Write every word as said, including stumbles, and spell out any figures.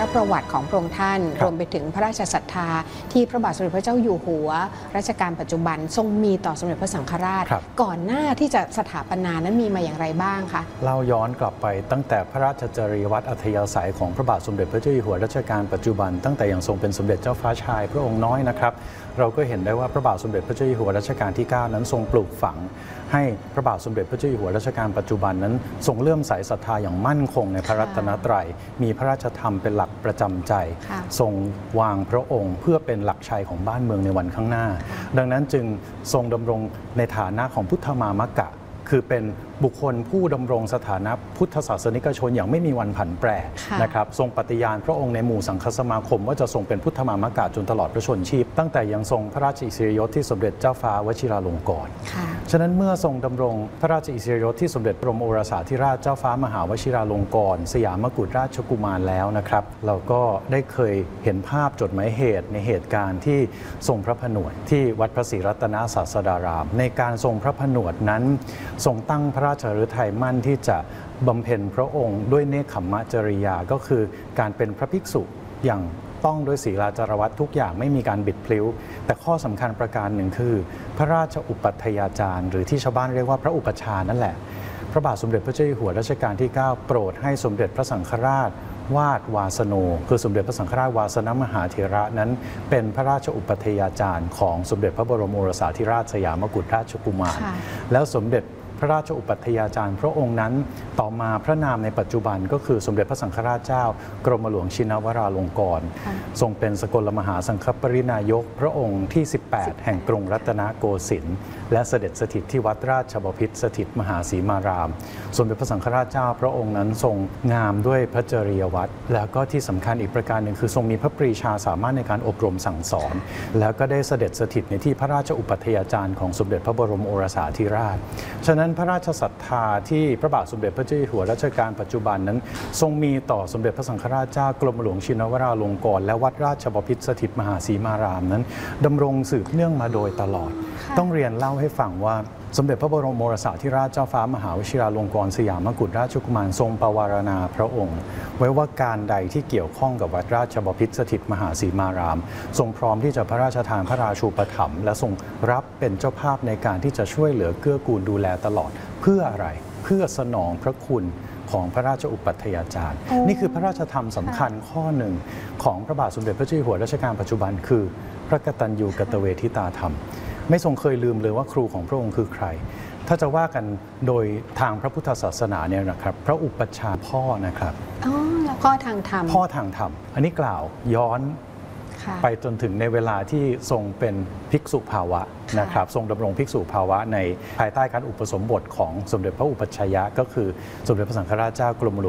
ระประวัติของพระองค์ท่านรวมไปถึงพระราชศรัทธาที่พระบาทสมเด็จพระเจ้าอยู่หัวรัชกาลปัจจุบันทรงมีต่อสมเด็จพระสังฆราชก่อนหน้าที่จะสถาปนานั้นมีมาอย่างไรบ้างคะเล่าย้อนกลับไปตั้งแต่พระราชจริยวัตรอัธยาศัยของพระบาทสมเด็จพระเจ้าอยู่หัวรัชกาลปัจจุบันตั้งแต่ยังทรงเป็นสมเด็จเจ้าฟ้าชายพระองค์น้อยนะครับเราก็เห็นได้ว่าพระบาทสมเด็จพระเจ้าอยู่หัวรัชกาลที่เก้านั้นทรงปลูกฝังให้พระบาทสมเด็จพระเจ้าอยู่หัวรัชกาลปัจจุบันนั้นทรงเลื่อมใสศรัทธาอย่างมั่นคงในพระรัตนตรัยมีพระราชธรรมเป็นหลักประจำใจทรงวางพระองค์เพื่อเป็นหลักชัยของบ้านเมืองในวันข้างหน้าดังนั้นจึงทรงดำรงในฐานะของพุทธมามกะคือเป็นบุคคลผู้ดำรงสถานะพุทธศาสนิกชนอย่างไม่มีวันผันแปรนะครับทรงปฏิญาณพระองค์ในหมู่สังฆสมาคมว่าจะทรงเป็นพุทธมามกะจนตลอดพระชนชีพตั้งแต่ยังทรงพระราชอิสริยยศที่สมเด็จเจ้าฟ้าวชิราลงกรณ์ฉะนั้นเมื่อทรงดำรงพระราชอิสริยยศที่สมเด็จพระบรมโอรสาธิราชเจ้าฟ้ามหาวชิราลงกรณ์สยามกุฎราชกุมารแล้วนะครับเราก็ได้เคยเห็นภาพจดหมายเหตุในเหตุการณ์ที่ทรงพระผนวดที่วัดพระศรีรัตนศาสดารามในการทรงพระผนวดนั้นทรงตั้งพระราชฤทัยมั่นที่จะบำเพ็ญพระองค์ด้วยเนกขัมมจริยาก็คือการเป็นพระภิกษุอย่างต้องด้วยศีลาจารวัตรทุกอย่างไม่มีการบิดพลิ้วแต่ข้อสำคัญประการหนึ่งคือพระราชอุปัฏยาจารย์หรือที่ชาวบ้านเรียกว่าพระอุปชานั่นแหละพระบาทสมเด็จพระเจ้าอยู่หัวรัชกาลที่เก้าโปรดให้สมเด็จพระสังฆราชวาดวาสโนคือสมเด็จพระสังฆราชวาสนมหาเถระนั้นเป็นพระราชอุปัฏยาจารย์ของสมเด็จพระบรมโอรสาธิราชสยามกุฎราชกุมารแล้วสมเด็จพระราชอุปัฏยาจารย์พระองค์นั้นต่อมาพระนามในปัจจุบันก็คือสมเด็จพระสังฆราชเจ้ากรมหลวงชินวราลงกรณ์ทรงเป็นสกลมหาสังฆปรินายกพระองค์ที่สิบแปดแห่งกรุงรัตนโกสินทร์และเสด็จสถิตที่วัดราชบพิตรสถิตมหาสีมารามสมเด็จพระสังฆราชเจ้าพระองค์นั้นทรงงามด้วยพระจริยวัตรแล้วก็ที่สำคัญอีกประการหนึ่งคือทรงมีพระปรีชาสามารถในการอบรมสั่งสอนแล้วก็ได้เสด็จสถิตในที่พระราชอุปัฏยาจารย์ของสมเด็จพระบรมโอรสาธิราชฉะนั้นพระราชศรัทธาที่พระบาทสมเด็จพระเจ้าอยู่หัวรัชกาลปัจจุบันนั้นทรงมีต่อสมเด็จพระสังฆราชเจ้ากรมหลวงชินวราลงกรณ์และวัดราชบพิตรสถิตมหาสีมารามนั้นดำรงสืบเนื่องมาโดยตลอดต้องเรียนเล่าให้ฟังว่าสมเด็จพระบรมโอรสาธิราชเจ้าฟ้ามหาวชิราลงกรณ์สยามกุฎราชกุมารทรงปวารณาพระองค์ไว้ว่าการใดที่เกี่ยวข้องกับวัดราชบพิตรสถิตมหาสีมารามทรงพร้อมที่จะพระราชทานพระราชูปถัมภ์และทรงรับเป็นเจ้าภาพในการที่จะช่วยเหลือเกื้อกูลดูแลตลอดเพื่ออะไรเพื่อสนองพระคุณของพระราชอุปัฏยาจารย์นี่คือพระราชธรรมสำคัญข้อหนึ่งของพระบาทสมเด็จพระเจ้าอยู่หัวรัชกาลปัจจุบันคือพระกตัญญูกตเวทิตาธรรมไม่ทรงเคยลืมเลยว่าครูของพระองค์คือใครถ้าจะว่ากันโดยทางพระพุทธศาสนาเนี่ยนะครับพระอุปัชฌาย์พ่อนะครับอ๋อแล้วพ่อทางธรรมพ่อทางธรรมอันนี้กล่าวย้อนไปจนถึงในเวลาที่ทรงเป็นภิกษุภาวะนะครับทรงดำรงภิกษุภาวะในภายใต้การอุปสมบทของสมเด็จพระอุปัชฌายะก็คือสมเด็จพระสังฆราชเจ้ากรมหลวง